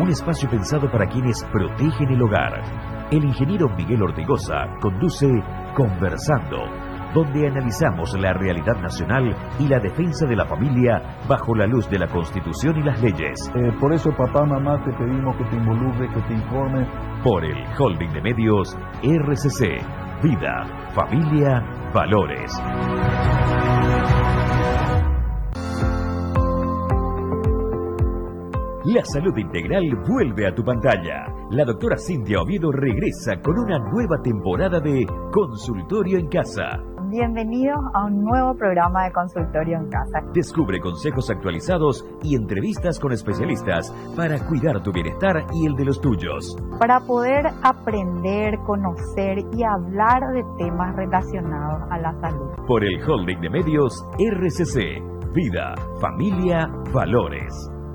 un espacio pensado para quienes protegen el hogar. El ingeniero Miguel Ortigosa conduce Conversando, donde analizamos la realidad nacional y la defensa de la familia bajo la luz de la Constitución y las leyes. Por eso, papá, mamá, te pedimos que te involucres, que te informes. Por el Holding de Medios RCC. Vida, familia, valores. La salud integral vuelve a tu pantalla. La doctora Cintia Oviedo regresa con una nueva temporada de Consultorio en Casa. Bienvenidos a un nuevo programa de Consultorio en Casa. Descubre consejos actualizados y entrevistas con especialistas para cuidar tu bienestar y el de los tuyos. Para poder aprender, conocer y hablar de temas relacionados a la salud. Por el Holding de Medios RCC. Vida, familia, valores.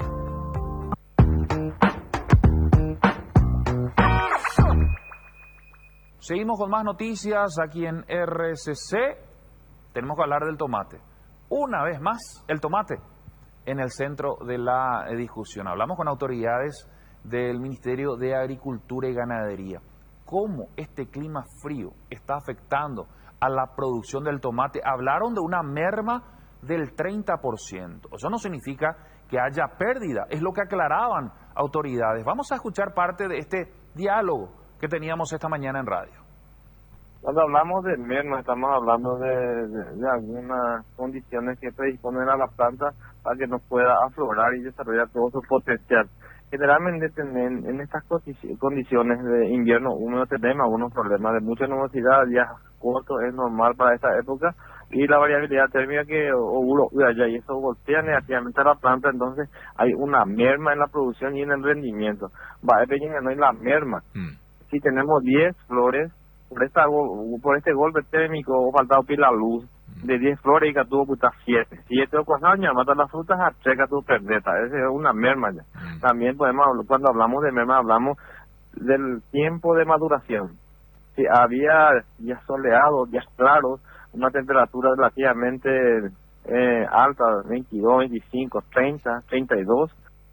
Seguimos con más noticias aquí en RCC. Tenemos que hablar del tomate. Una vez más, el tomate en el centro de la discusión. Hablamos con autoridades del Ministerio de Agricultura y Ganadería. ¿Cómo este clima frío está afectando a la producción del tomate? Hablaron de una merma del 30%. Eso no significa que haya pérdida, es lo que aclaraban autoridades. Vamos a escuchar parte de este diálogo que teníamos esta mañana en radio. Cuando hablamos de merma, estamos hablando de algunas condiciones que predisponen a la planta para que no pueda aflorar y desarrollar todo su potencial. Generalmente en estas condiciones de invierno húmedo tenemos algunos problemas de mucha nubosidad, días cortos, es normal para esta época, y la variabilidad térmica que allá y eso golpea negativamente a la planta. Entonces hay una merma en la producción y en el rendimiento. Va a no hay la merma. Si tenemos 10 flores, por este golpe térmico o faltado pila luz, de 10 flores y que tuvo puta 7 o 4 años, mata las frutas a checa tu perdeta. Esa es una merma ya. También podemos, cuando hablamos de merma, hablamos del tiempo de maduración. Si había días soleados, días claros, una temperatura relativamente alta, 22, 25, 30, 32,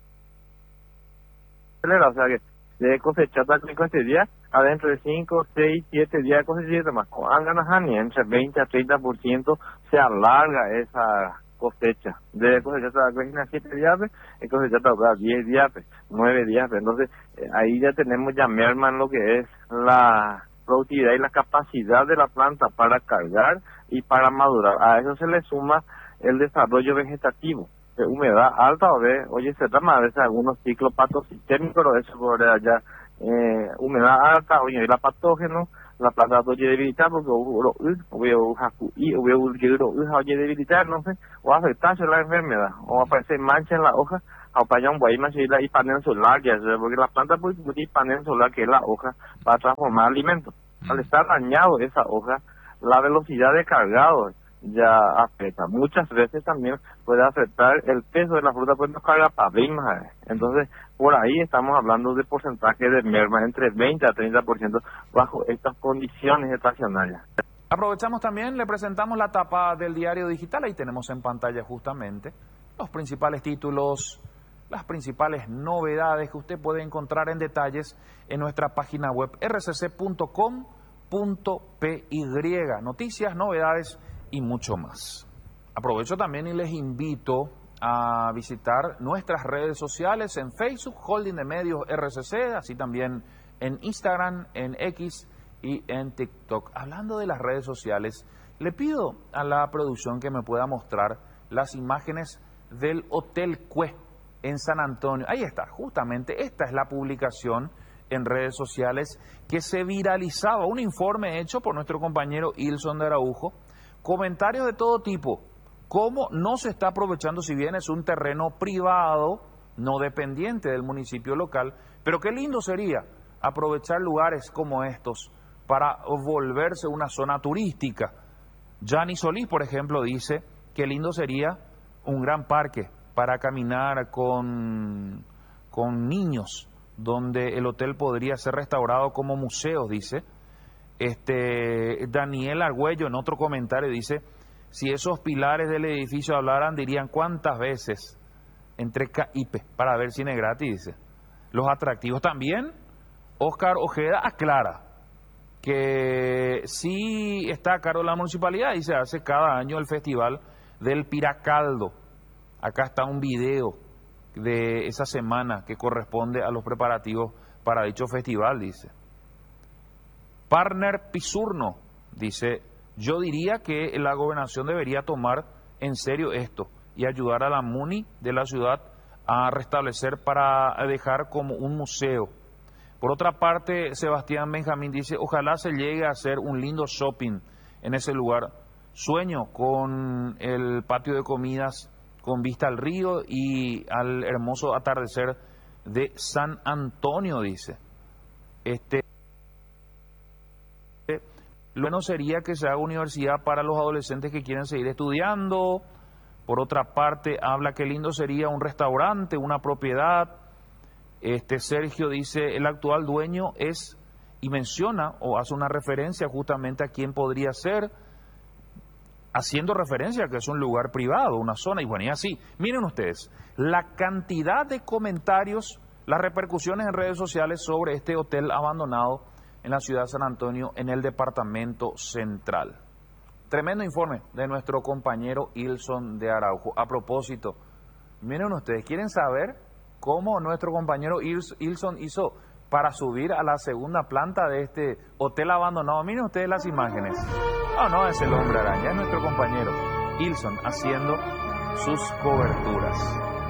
o sea que de cosechar con este día, adentro de 5, 6, 7 días de cosecha, más con ganas entre 20 a 30% se alarga esa cosecha. De cosechar con 7 días, y cosechar 10 días, 9 días. Entonces, ahí ya tenemos ya merma en lo que es la productividad y la capacidad de la planta para cargar y para madurar. A eso se le suma el desarrollo vegetativo. De humedad alta, se trama a veces algunos ciclos patosistémicos, pero eso por allá, humedad alta, y la patógeno, la planta oye debilitar, porque debilitar, no sé, o afectarse la enfermedad, o aparecer mancha en la hoja, o para allá un guay más y panel solar, porque la planta puede emitir panel solar, que es la hoja, para transformar alimentos. Al estar dañado esa hoja, la velocidad de cargado ya afecta. Muchas veces también puede afectar el peso de la fruta, pues nos carga para más. Entonces, por ahí estamos hablando de porcentaje de merma entre 20 a 30% bajo estas condiciones estacionarias. Aprovechamos también, le presentamos la tapa del diario digital. Ahí tenemos en pantalla justamente los principales títulos, las principales novedades que usted puede encontrar en detalles en nuestra página web rcc.com.py. Noticias, novedades y mucho más. Aprovecho también y les invito a visitar nuestras redes sociales en Facebook, Holding de Medios RCC, así también en Instagram, en X y en TikTok. Hablando de las redes sociales, le pido a la producción que me pueda mostrar las imágenes del Hotel Cue en San Antonio. Ahí está, justamente esta es la publicación en redes sociales que se viralizaba, un informe hecho por nuestro compañero Ilson de Araujo. Comentarios de todo tipo, cómo no se está aprovechando, si bien es un terreno privado, no dependiente del municipio local, pero qué lindo sería aprovechar lugares como estos para volverse una zona turística. Gianni Solís, por ejemplo, dice que lindo sería un gran parque para caminar con niños, donde el hotel podría ser restaurado como museo, dice. Daniel Argüello en otro comentario dice, si esos pilares del edificio hablaran, dirían cuántas veces entre CAIP para ver cine gratis, dice. los atractivos. También Óscar Ojeda aclara que sí está a cargo de la municipalidad y se hace cada año el festival del Piracaldo. Acá está un video de esa semana que corresponde a los preparativos para dicho festival, dice. Partner Pisurno dice, yo diría que la gobernación debería tomar en serio esto y ayudar a la MUNI de la ciudad a restablecer para dejar como un museo. Por otra parte, Sebastián Benjamín dice, ojalá se llegue a hacer un lindo shopping en ese lugar. Sueño con el patio de comidas con vista al río y al hermoso atardecer de San Antonio, dice. Lo bueno sería que se haga universidad para los adolescentes que quieren seguir estudiando. Por otra parte, habla que lindo sería un restaurante, una propiedad. Sergio dice, el actual dueño es, y menciona o hace una referencia justamente a quién podría ser, haciendo referencia a que es un lugar privado, una zona, y bueno, y así. Miren ustedes, la cantidad de comentarios, las repercusiones en redes sociales sobre este hotel abandonado en la ciudad de San Antonio, en el departamento central. Tremendo informe de nuestro compañero Ilson de Araujo. A propósito, miren ustedes, ¿quieren saber cómo nuestro compañero Ilson hizo para subir a la segunda planta de este hotel abandonado? Miren ustedes las imágenes. No es el hombre araña, es nuestro compañero Ilson haciendo sus coberturas.